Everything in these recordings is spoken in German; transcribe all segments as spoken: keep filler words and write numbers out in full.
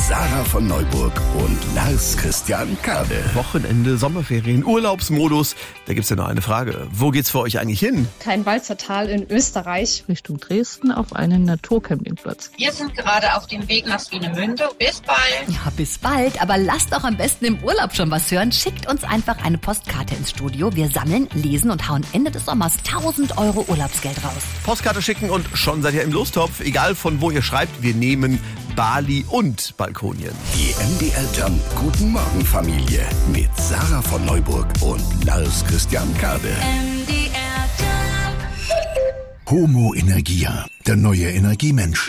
Sarah von Neuburg und Lars Christian Kade. Wochenende, Sommerferien, Urlaubsmodus. Da gibt's ja noch eine Frage. Wo geht's für euch eigentlich hin? Kleinwalzer Tal in Österreich. Richtung Dresden auf einen Naturcampingplatz. Wir sind gerade auf dem Weg nach Swinemünde. Bis bald. Ja, bis bald. Aber lasst doch am besten im Urlaub schon was hören. Schickt uns einfach eine Postkarte ins Studio. Wir sammeln, lesen und hauen Ende des Sommers tausend Euro Urlaubsgeld raus. Postkarte schicken und schon seid ihr im Lostopf. Egal von wo ihr schreibt, wir nehmen Bali und Balkonien. Die M D R Jump Guten Morgen Familie mit Sarah von Neuburg und Lars Christian Kade. M D R Jump. Homo Energia, der neue Energiemensch.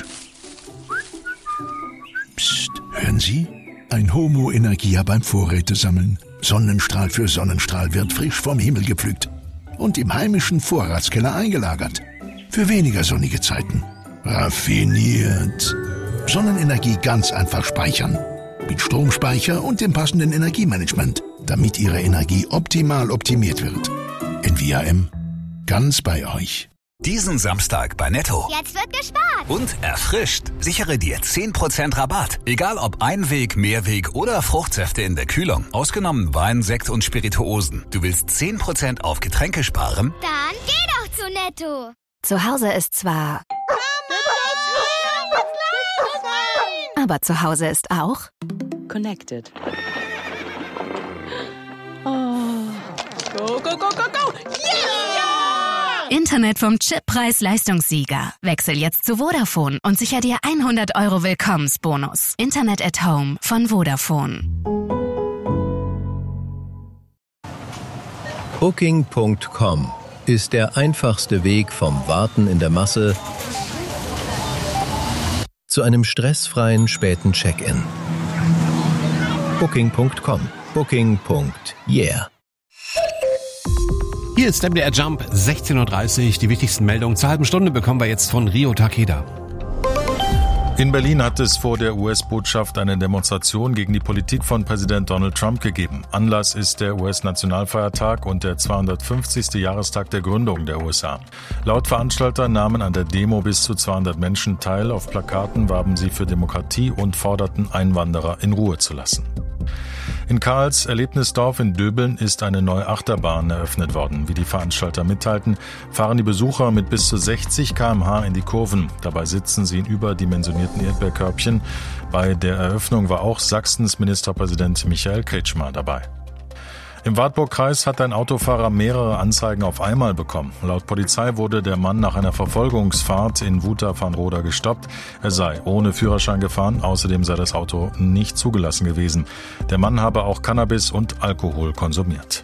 Psst, hören Sie? Ein Homo Energia beim Vorrätesammeln. Sonnenstrahl für Sonnenstrahl wird frisch vom Himmel gepflückt und im heimischen Vorratskeller eingelagert. Für weniger sonnige Zeiten. Raffiniert. Sonnenenergie ganz einfach speichern. Mit Stromspeicher und dem passenden Energiemanagement, damit Ihre Energie optimal optimiert wird. N V A M. Ganz bei euch. Diesen Samstag bei Netto. Jetzt wird gespart. Und erfrischt. Sichere dir zehn Prozent Rabatt. Egal ob Einweg, Mehrweg oder Fruchtsäfte in der Kühlung. Ausgenommen Wein, Sekt und Spirituosen. Du willst zehn Prozent auf Getränke sparen? Dann geh doch zu Netto. Zu Hause ist zwar... Aber zu Hause ist auch... Connected. Oh. Go, go, go, go, go! Yeah! Internet vom Chip-Preis-Leistungssieger. Wechsel jetzt zu Vodafone und sicher dir hundert Euro Willkommensbonus. Internet at Home von Vodafone. Booking Punkt com ist der einfachste Weg vom Warten in der Masse zu einem stressfreien späten Check-in. Booking Punkt com. Booking. Yeah. Hier ist M D R Jump, sechzehn Uhr dreißig. Die wichtigsten Meldungen zur halben Stunde bekommen wir jetzt von Rio Takeda. In Berlin hat es vor der U S-Botschaft eine Demonstration gegen die Politik von Präsident Donald Trump gegeben. Anlass ist der U S-Nationalfeiertag und der zweihundertfünfzigste Jahrestag der Gründung der U S A. Laut Veranstalter nahmen an der Demo bis zu zweihundert Menschen teil. Auf Plakaten warben sie für Demokratie und forderten, Einwanderer in Ruhe zu lassen. In Karls Erlebnisdorf in Döbeln ist eine neue Achterbahn eröffnet worden. Wie die Veranstalter mitteilten, fahren die Besucher mit bis zu sechzig Kilometer pro Stunde in die Kurven. Dabei sitzen sie in überdimensionierten Erdbeerkörbchen. Bei der Eröffnung war auch Sachsens Ministerpräsident Michael Kretschmer dabei. Im Wartburgkreis hat ein Autofahrer mehrere Anzeigen auf einmal bekommen. Laut Polizei wurde der Mann nach einer Verfolgungsfahrt in Wuther-Vanroda gestoppt. Er sei ohne Führerschein gefahren, außerdem sei das Auto nicht zugelassen gewesen. Der Mann habe auch Cannabis und Alkohol konsumiert.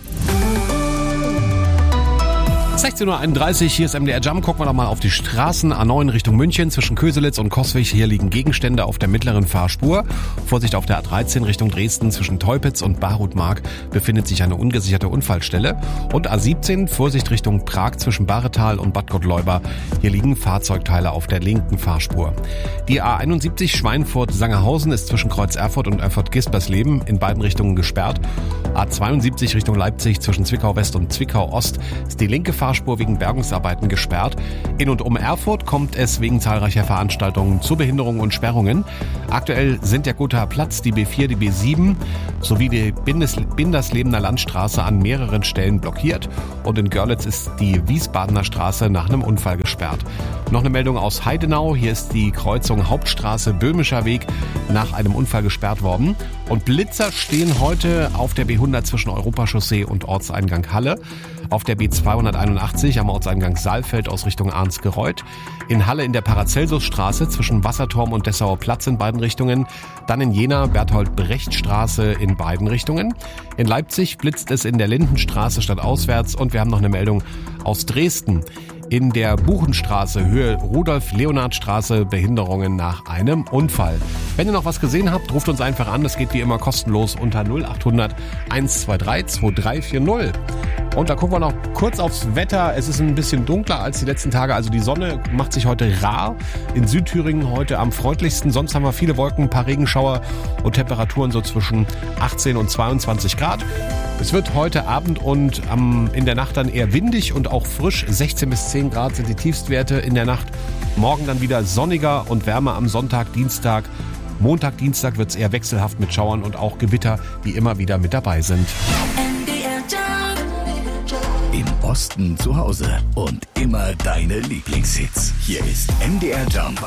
sechzehn Uhr einunddreißig, hier ist M D R Jump. Gucken wir doch mal auf die Straßen. A neun Richtung München zwischen Köselitz und Coswig. Hier liegen Gegenstände auf der mittleren Fahrspur. Vorsicht auf der A dreizehn Richtung Dresden zwischen Teupitz und Barutmark befindet sich eine ungesicherte Unfallstelle. Und A siebzehn, Vorsicht Richtung Prag zwischen Baretal und Bad Gottleuba. Hier liegen Fahrzeugteile auf der linken Fahrspur. Die A einundsiebzig Schweinfurt-Sangerhausen ist zwischen Kreuz Erfurt und Erfurt-Gispersleben in beiden Richtungen gesperrt. A zweiundsiebzig Richtung Leipzig zwischen Zwickau West und Zwickau Ost ist die linke Fahrspur Fahrspur wegen Bergungsarbeiten gesperrt. In und um Erfurt kommt es wegen zahlreicher Veranstaltungen zu Behinderungen und Sperrungen. Aktuell sind der Gothaer Platz, die B vier, die B sieben sowie die Bindes- Binderslebener Landstraße an mehreren Stellen blockiert. Und in Görlitz ist die Wiesbadener Straße nach einem Unfall gesperrt. Noch eine Meldung aus Heidenau. Hier ist die Kreuzung Hauptstraße Böhmischer Weg nach einem Unfall gesperrt worden. Und Blitzer stehen heute auf der B hundert zwischen Europachaussee und Ortseingang Halle. Auf der B zweihunderteinundachtzig am Ortseingang Saalfeld aus Richtung Arnsgereuth. In Halle in der Paracelsusstraße zwischen Wasserturm und Dessauer Platz in beiden Richtungen. Dann in Jena Berthold-Brecht-Straße in beiden Richtungen. In Leipzig blitzt es in der Lindenstraße stadtauswärts. Und wir haben noch eine Meldung aus Dresden. In der Buchenstraße, Höhe Rudolf-Leonhard-Straße, Behinderungen nach einem Unfall. Wenn ihr noch was gesehen habt, ruft uns einfach an. Das geht wie immer kostenlos unter null achthundert hundertzweiundzwanzig zweiunddreißig vierzig. Und da gucken wir noch kurz aufs Wetter. Es ist ein bisschen dunkler als die letzten Tage. Also die Sonne macht sich heute rar. In Südthüringen heute am freundlichsten. Sonst haben wir viele Wolken, ein paar Regenschauer und Temperaturen so zwischen achtzehn und zweiundzwanzig Grad. Es wird heute Abend und ähm, in der Nacht dann eher windig und auch frisch. sechzehn bis zehn Grad sind die Tiefstwerte in der Nacht. Morgen dann wieder sonniger und wärmer am Sonntag, Dienstag. Montag, Dienstag wird es eher wechselhaft mit Schauern und auch Gewitter, die immer wieder mit dabei sind. Im Osten zu Hause und immer deine Lieblingshits. Hier ist M D R Jump